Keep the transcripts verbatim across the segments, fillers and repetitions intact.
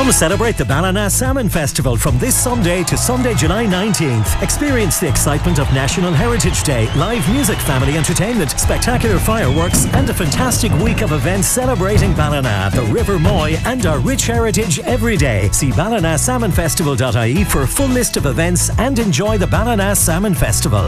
Come celebrate the Ballina Salmon Festival from this Sunday to Sunday, July nineteenth. Experience the excitement of National Heritage Day, live music, family entertainment, spectacular fireworks, and a fantastic week of events celebrating Ballina, the River Moy, and our rich heritage every day. See ballina salmon festival dot I E for a full list of events and enjoy the Ballina Salmon Festival.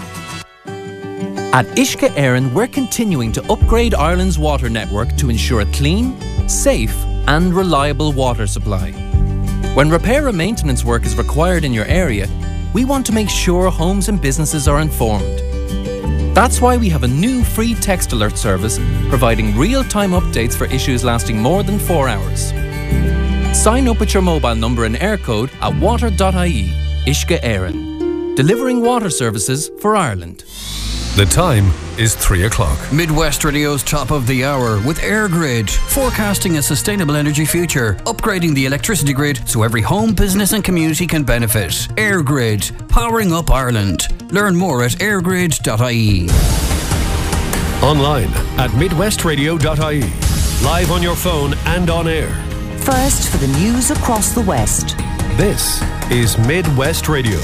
At Uisce Éireann, we're continuing to upgrade Ireland's water network to ensure a clean, safe, and reliable water supply. When repair and maintenance work is required in your area, we want to make sure homes and businesses are informed. That's why we have a new free text alert service providing real-time updates for issues lasting more than four hours. Sign up with your mobile number and air code at water dot I E. Uisce Éireann, delivering water services for Ireland. The time is three o'clock. Midwest Radio's top of the hour with EirGrid, forecasting a sustainable energy future, upgrading the electricity grid so every home, business and community can benefit. EirGrid, powering up Ireland. Learn more at air grid dot I E. Online at midwest radio dot I E. Live on your phone and on air. First for the news across the West. This is Midwest Radio.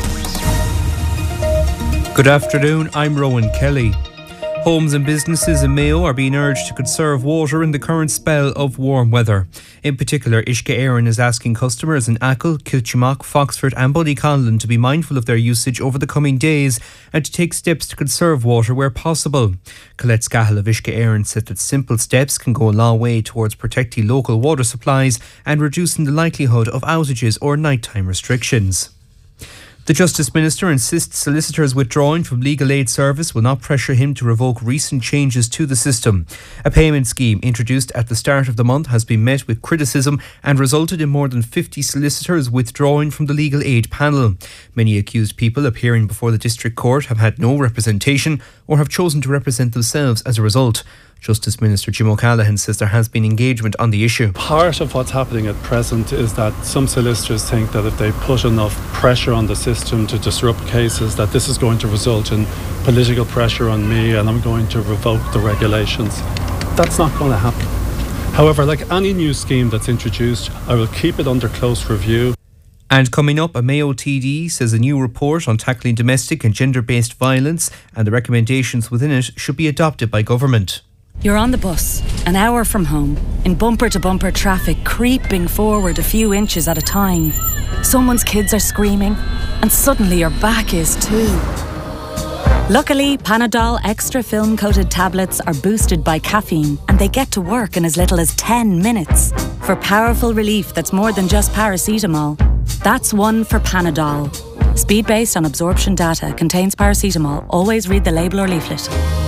Good afternoon, I'm Rowan Kelly. Homes and businesses in Mayo are being urged to conserve water in the current spell of warm weather. In particular, Uisce Éireann is asking customers in Achill, Kiltimagh, Foxford and Ballyconlin to be mindful of their usage over the coming days and to take steps to conserve water where possible. Colette Scahill of Uisce Éireann said that simple steps can go a long way towards protecting local water supplies and reducing the likelihood of outages or nighttime restrictions. The Justice Minister insists solicitors withdrawing from legal aid service will not pressure him to revoke recent changes to the system. A payment scheme introduced at the start of the month has been met with criticism and resulted in more than fifty solicitors withdrawing from the legal aid panel. Many accused people appearing before the District Court have had no representation or have chosen to represent themselves as a result. Justice Minister Jim O'Callaghan says there has been engagement on the issue. Part of what's happening at present is that some solicitors think that if they put enough pressure on the system to disrupt cases, that this is going to result in political pressure on me and I'm going to revoke the regulations. That's not going to happen. However, like any new scheme that's introduced, I will keep it under close review. And coming up, a Mayo T D says a new report on tackling domestic and gender-based violence and the recommendations within it should be adopted by government. You're on the bus, an hour from home, in bumper-to-bumper traffic, creeping forward a few inches at a time. Someone's kids are screaming, and suddenly your back is too. Luckily, Panadol extra film-coated tablets are boosted by caffeine, and they get to work in as little as ten minutes. For powerful relief that's more than just paracetamol. That's one for Panadol. Speed based on absorption data, contains paracetamol. Always read the label or leaflet.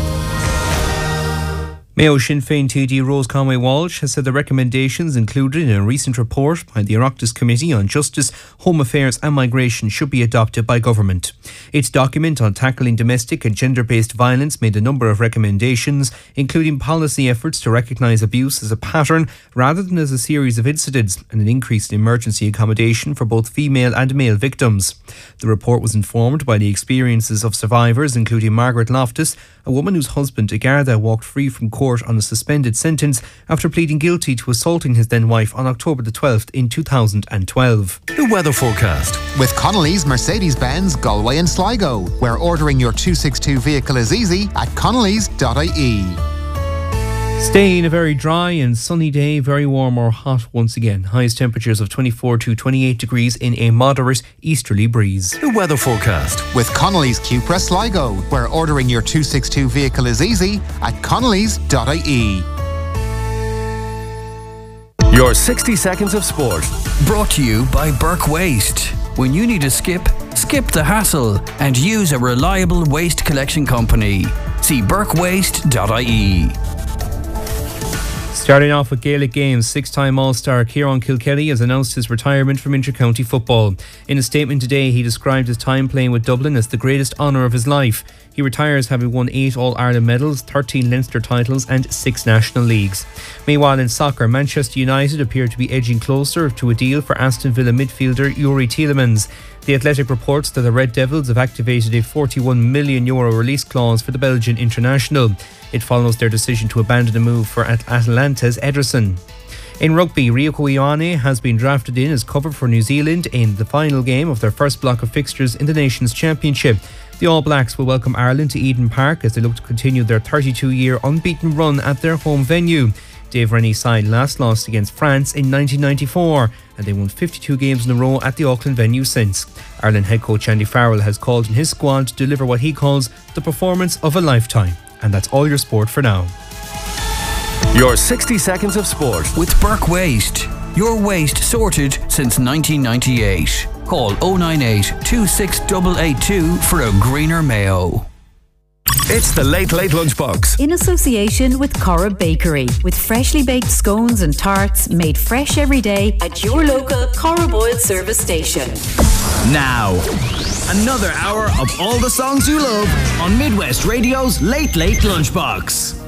Mayo Sinn Féin T D Rose Conway Walsh has said the recommendations included in a recent report by the Oireachtas Committee on Justice, Home Affairs and Migration should be adopted by government. Its document on tackling domestic and gender-based violence made a number of recommendations, including policy efforts to recognise abuse as a pattern rather than as a series of incidents, and an increase in emergency accommodation for both female and male victims. The report was informed by the experiences of survivors, including Margaret Loftus, a woman whose husband, Agartha, walked free from court on a suspended sentence after pleading guilty to assaulting his then wife on October the twelfth in two thousand twelve. The weather forecast with Connolly's Mercedes-Benz Galway and Sligo, where ordering your two sixty-two vehicle is easy at connellys dot I E. Staying a very dry and sunny day, very warm or hot once again. Highest temperatures of twenty-four to twenty-eight degrees in a moderate easterly breeze. The weather forecast with Connolly's Cupra Sligo, where ordering your two sixty-two vehicle is easy at connellys dot I E. Your sixty seconds of sport. Brought to you by Burke Waste. When you need a skip, skip the hassle and use a reliable waste collection company. See burke waste dot I E. Starting off with Gaelic Games, six-time All-Star Kieran Kilkelly has announced his retirement from inter-county football. In a statement today, he described his time playing with Dublin as the greatest honour of his life. He retires having won eight All-Ireland medals, thirteen Leinster titles and six National Leagues. Meanwhile, in soccer, Manchester United appear to be edging closer to a deal for Aston Villa midfielder Youri Tielemans. The Athletic reports that the Red Devils have activated a forty-one million euro release clause for the Belgian international. It follows their decision to abandon a move for At- Atalanta's Ederson. In rugby, Ryoko Ioane has been drafted in as cover for New Zealand in the final game of their first block of fixtures in the Nations Championship. The All Blacks will welcome Ireland to Eden Park as they look to continue their thirty-two-year unbeaten run at their home venue. Dave Rennie's side last lost against France in nineteen ninety-four, and they won fifty-two games in a row at the Auckland venue since. Ireland head coach Andy Farrell has called on his squad to deliver what he calls the performance of a lifetime. And that's all your sport for now. Your sixty seconds of sport with Burke Waste. Your waste sorted since nineteen ninety-eight. Call oh nine eight, two six eight eight two for a greener Mayo. It's the Late Late Lunchbox. In association with Corra Bakery, with freshly baked scones and tarts made fresh every day at your local Corra Boyle service station. Now, another hour of all the songs you love on Midwest Radio's Late Late Lunchbox.